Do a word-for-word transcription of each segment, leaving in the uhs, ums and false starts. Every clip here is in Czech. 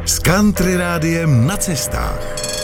S Country Rádiem na cestách.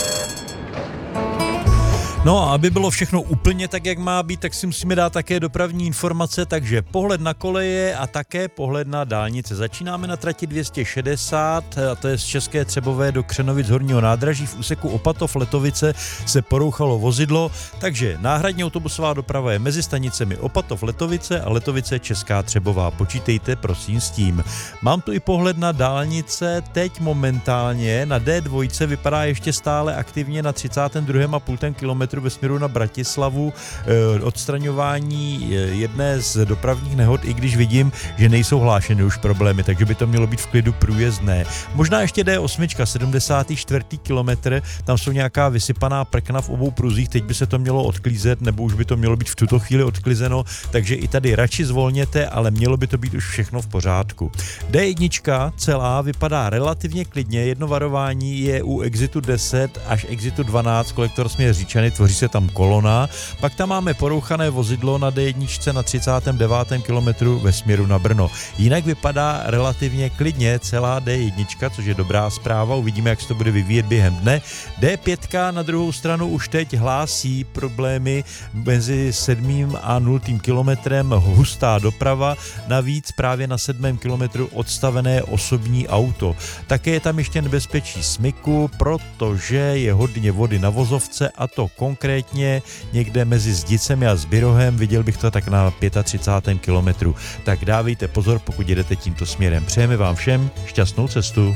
No a aby bylo všechno úplně tak, jak má být, tak si musíme dát také dopravní informace, takže pohled na koleje a také pohled na dálnice. Začínáme na trati dvě stě šedesát, a to je z České Třebové do Křenovic horního nádraží. V úseku Opatov-Letovice se porouchalo vozidlo, takže náhradní autobusová doprava je mezi stanicemi Opatov-Letovice a Letovice Česká Třebová. Počítejte prosím s tím. Mám tu i pohled na dálnice, teď momentálně na D dva vypadá ještě stále aktivně na třicátém druhém a půl kilometru ve směru na Bratislavu odstraňování jedné z dopravních nehod, i když vidím, že nejsou hlášeny už problémy, takže by to mělo být v klidu průjezdné. Možná ještě D osm, sedmdesátý čtvrtý kilometr, tam jsou nějaká vysypaná prkna v obou pruzích, teď by se to mělo odklízet, nebo už by to mělo být v tuto chvíli odklizeno, takže i tady radši zvolněte, ale mělo by to být už všechno v pořádku. D jedna celá vypadá relativně klidně, jedno varování je u exitu deset až exitu dvanáct, kolektor směr Říčany, tvoří se tam kolona, pak tam máme porouchané vozidlo na D jedna na třicátém devátém kilometru ve směru na Brno. Jinak vypadá relativně klidně celá D jedna, což je dobrá zpráva, uvidíme, jak se to bude vyvíjet během dne. D pět na druhou stranu už teď hlásí problémy mezi sedmým a nultým kilometrem, hustá doprava, navíc právě na sedmém kilometru odstavené osobní auto. Také je tam ještě nebezpečí smyku, protože je hodně vody na vozovce, a to konkrétně někde mezi Zdicemi a Zbirohem, viděl bych to tak na třicátém pátém kilometru. Tak dávejte pozor, pokud jedete tímto směrem. Přejeme vám všem šťastnou cestu.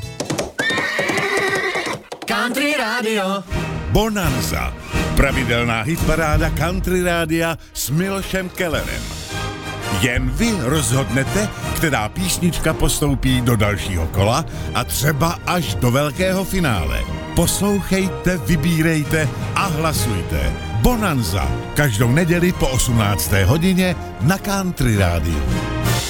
Country Radio Bonanza. Pravidelná hitparáda Country Rádia s Milošem Kellerem. Jen vy rozhodnete, která písnička postoupí do dalšího kola a třeba až do velkého finále. Poslouchejte, vybírejte a hlasujte. Bonanza. Každou neděli po osmnácté hodině na Country Rádiu.